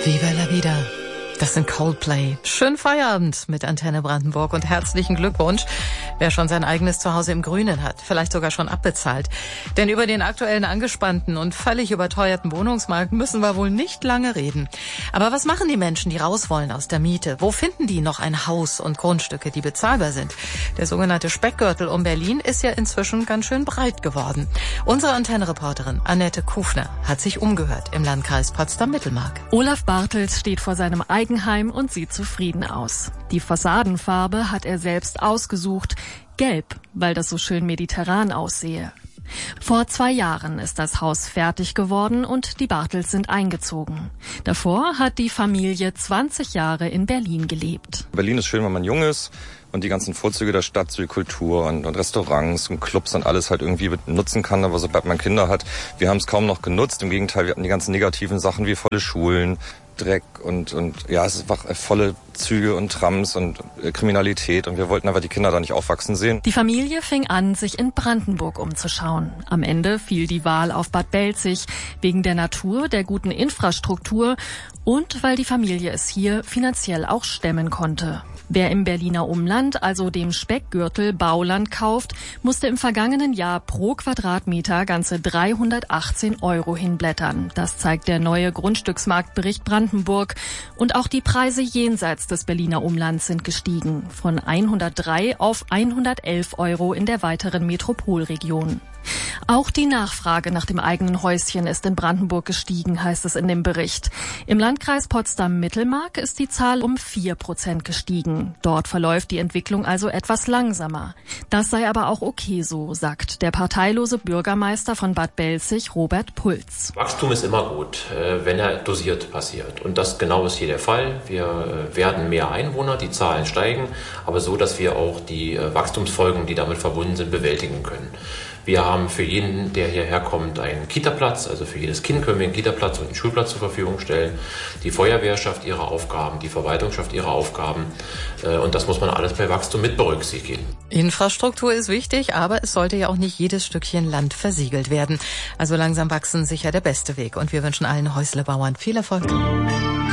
Viva la vida. Das sind Coldplay. Schönen Feierabend mit Antenne Brandenburg und herzlichen Glückwunsch, wer schon sein eigenes Zuhause im Grünen hat, vielleicht sogar schon abbezahlt. Denn über den aktuellen angespannten und völlig überteuerten Wohnungsmarkt müssen wir wohl nicht lange reden. Aber was machen die Menschen, die raus wollen aus der Miete? Wo finden die noch ein Haus und Grundstücke, die bezahlbar sind? Der sogenannte Speckgürtel um Berlin ist ja inzwischen ganz schön breit geworden. Unsere Antenne-Reporterin Annette Kufner hat sich umgehört im Landkreis Potsdam-Mittelmark. Olaf Bartels steht vor seinem Eigenheim und sieht zufrieden aus. Die Fassadenfarbe hat er selbst ausgesucht, gelb, weil das so schön mediterran aussehe. Vor 2 Jahren ist das Haus fertig geworden und die Bartels sind eingezogen. Davor hat die Familie 20 Jahre in Berlin gelebt. Berlin ist schön, wenn man jung ist und die ganzen Vorzüge der Stadt, so wie Kultur und Restaurants und Clubs und alles halt irgendwie nutzen kann. Aber sobald man Kinder hat, wir haben es kaum noch genutzt. Im Gegenteil, wir hatten die ganzen negativen Sachen wie volle Schulen, Dreck und ja, es ist einfach volle Züge und Trams und Kriminalität und wir wollten aber die Kinder da nicht aufwachsen sehen. Die Familie fing an, sich in Brandenburg umzuschauen. Am Ende fiel die Wahl auf Bad Belzig wegen der Natur, der guten Infrastruktur und weil die Familie es hier finanziell auch stemmen konnte. Wer im Berliner Umland, also dem Speckgürtel, Bauland kauft, musste im vergangenen Jahr pro Quadratmeter ganze 318 € hinblättern. Das zeigt der neue Grundstücksmarktbericht Brandenburg. Und auch die Preise jenseits des Berliner Umlands sind gestiegen. Von 103 auf 111 € in der weiteren Metropolregion. Auch die Nachfrage nach dem eigenen Häuschen ist in Brandenburg gestiegen, heißt es in dem Bericht. Im Landkreis Potsdam-Mittelmark ist die Zahl um 4% gestiegen. Dort verläuft die Entwicklung also etwas langsamer. Das sei aber auch okay so, sagt der parteilose Bürgermeister von Bad Belzig, Robert Pulz. Wachstum ist immer gut, wenn er dosiert passiert. Und das genau ist hier der Fall. Wir werden mehr Einwohner, die Zahlen steigen, aber so, dass wir auch die Wachstumsfolgen, die damit verbunden sind, bewältigen können. Wir haben für jeden, der hierher kommt, einen Kita-Platz. Also für jedes Kind können wir einen Kita-Platz und einen Schulplatz zur Verfügung stellen. Die Feuerwehr schafft ihre Aufgaben, die Verwaltung schafft ihre Aufgaben. Und das muss man alles bei Wachstum mit berücksichtigen. Infrastruktur ist wichtig, aber es sollte ja auch nicht jedes Stückchen Land versiegelt werden. Also langsam wachsen sicher der beste Weg. Und wir wünschen allen Häuslebauern viel Erfolg.